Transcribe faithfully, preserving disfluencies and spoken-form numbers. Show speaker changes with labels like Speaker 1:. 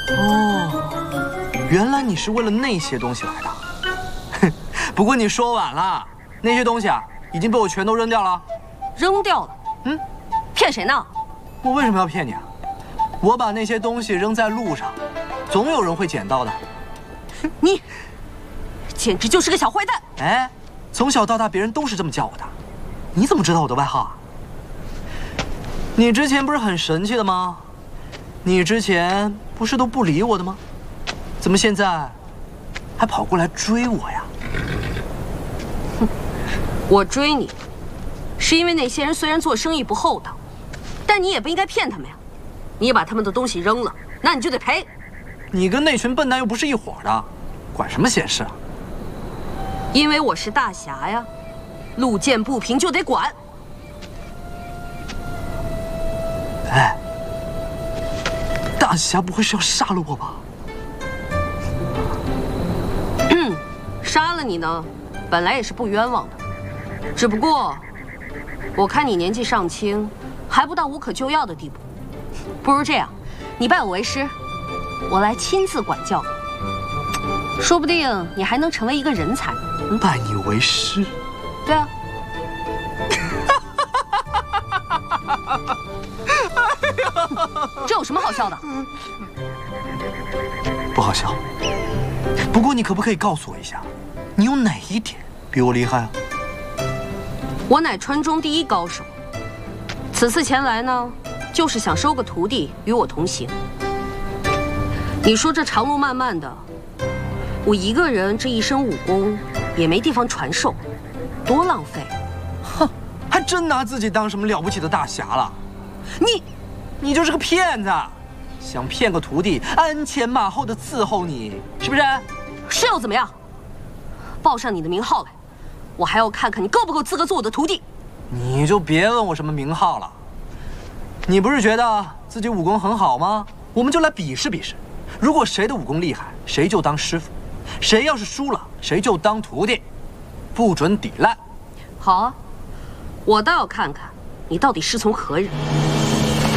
Speaker 1: 哦，原来你是为了那些东西来的。哼，不过你说晚了，那些东西啊已经被我全都扔掉了。
Speaker 2: 扔掉了？嗯，骗谁呢？
Speaker 1: 我为什么要骗你啊？我把那些东西扔在路上，总有人会捡到的。
Speaker 2: 你，简直就是个小坏蛋！
Speaker 1: 哎，从小到大别人都是这么叫我的，你怎么知道我的外号啊？你之前不是很神气的吗？你之前不是都不理我的吗？怎么现在还跑过来追我呀？
Speaker 2: 哼，我追你，是因为那些人虽然做生意不厚道，但你也不应该骗他们呀。你把他们的东西扔了，那你就得赔。
Speaker 1: 你跟那群笨蛋又不是一伙的，管什么闲事啊？
Speaker 2: 因为我是大侠呀，路见不平就得管。
Speaker 1: 哎，大侠不会是要杀了我吧？
Speaker 2: 嗯，杀了你呢，本来也是不冤枉的，只不过我看你年纪尚轻，还不到无可救药的地步。不如这样，你拜我为师，我来亲自管教你，说不定你还能成为一个人才。
Speaker 1: 嗯、拜你为师？
Speaker 2: 对啊。这有什么好笑的？
Speaker 1: 不好笑。不过你可不可以告诉我一下，你有哪一点比我厉害啊？
Speaker 2: 我乃川中第一高手，此次前来呢，就是想收个徒弟与我同行。你说这长路漫漫的，我一个人这一身武功也没地方传授，多浪费！
Speaker 1: 哼，还真拿自己当什么了不起的大侠了？
Speaker 2: 你，
Speaker 1: 你就是个骗子，想骗个徒弟，鞍前马后的伺候你，是不是？
Speaker 2: 是又怎么样？报上你的名号来，我还要看看你够不够资格做我的徒弟。
Speaker 1: 你就别问我什么名号了。你不是觉得自己武功很好吗？我们就来比试比试，如果谁的武功厉害，谁就当师傅；谁要是输了，谁就当徒弟，不准抵赖。
Speaker 2: 好啊，我倒要看看你到底师从何人。